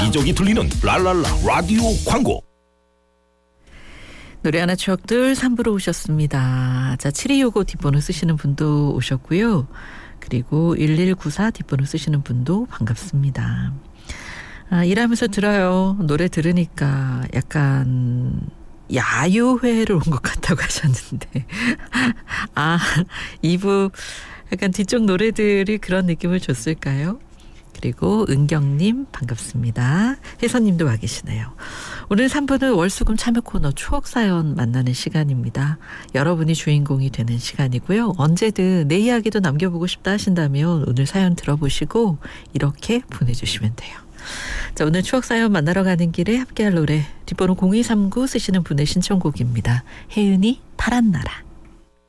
여기저기 들리는 랄랄라 라디오 광고. 노래 하나 추억들 3부로 오셨습니다. 자, 7265 뒷번호 쓰시는 분도 오셨고요. 그리고 1194 뒷번호 쓰시는 분도 반갑습니다. 일하면서 들어요. 노래 들으니까 약간 야유회를 온 것 같다고 하셨는데 2부 약간 뒤쪽 노래들이 그런 느낌을 줬을까요? 그리고 은경님 반갑습니다. 혜선님도 와 계시네요. 오늘 3부는 월수금 참여 코너 추억사연 만나는 시간입니다. 여러분이 주인공이 되는 시간이고요. 언제든 내 이야기도 남겨보고 싶다 하신다면 오늘 사연 들어보시고 이렇게 보내주시면 돼요. 자, 오늘 추억사연 만나러 가는 길에 함께할 노래 뒷번호 0239 쓰시는 분의 신청곡입니다. 혜은이 파란 나라.